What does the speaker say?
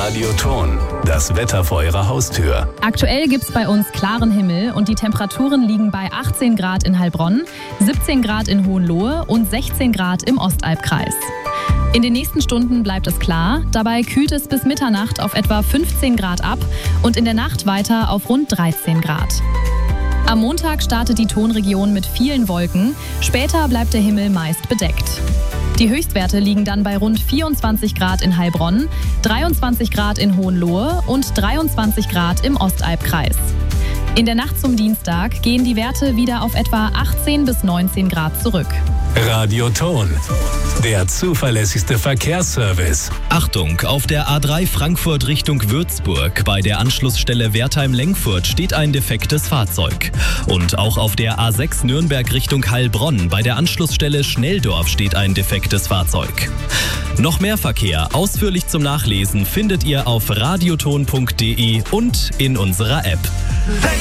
Radioton, das Wetter vor Ihrer Haustür. Aktuell gibt es bei uns klaren Himmel und die Temperaturen liegen bei 18 Grad in Heilbronn, 17 Grad in Hohenlohe und 16 Grad im Ostalbkreis. In den nächsten Stunden bleibt es klar, dabei kühlt es bis Mitternacht auf etwa 15 Grad ab und in der Nacht weiter auf rund 13 Grad. Am Montag startet die Tonregion mit vielen Wolken, später bleibt der Himmel meist bedeckt. Die Höchstwerte liegen dann bei rund 24 Grad in Heilbronn, 23 Grad in Hohenlohe und 23 Grad im Ostalbkreis. In der Nacht zum Dienstag gehen die Werte wieder auf etwa 18 bis 19 Grad zurück. Radioton, der zuverlässigste Verkehrsservice. Achtung, auf der A3 Frankfurt Richtung Würzburg bei der Anschlussstelle Wertheim-Lengfurt steht ein defektes Fahrzeug. Und auch auf der A6 Nürnberg Richtung Heilbronn bei der Anschlussstelle Schnelldorf steht ein defektes Fahrzeug. Noch mehr Verkehr ausführlich zum Nachlesen findet ihr auf radioton.de und in unserer App.